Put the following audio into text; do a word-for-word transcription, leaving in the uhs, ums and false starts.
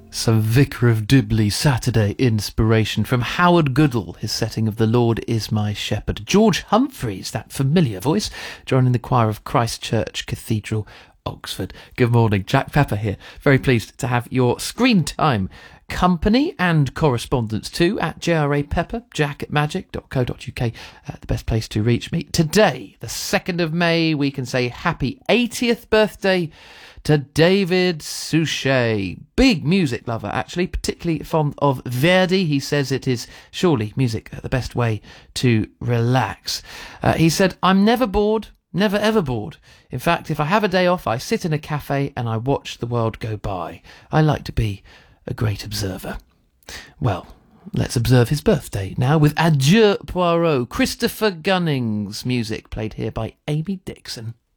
Some Vicar of Dibley Saturday inspiration from Howard Goodall, his setting of The Lord is My Shepherd. George Humphreys, that familiar voice, joining the choir of Christ Church Cathedral, Oxford. Good morning, Jack Pepper here. Very pleased to have your screen time company and correspondence too at J R A Pepper, jack at magic dot co dot uk, uh, the best place to reach me. Today, the second of May, we can say happy eightieth birthday to David Suchet. Big music lover, actually, particularly fond of Verdi. He says it is surely music the best way to relax. Uh, he said, I'm never bored, never ever bored. In fact, if I have a day off, I sit in a cafe and I watch the world go by. I like to be a great observer. Well, let's observe his birthday now with Adieu Poirot, Christopher Gunning's music, played here by Amy Dixon.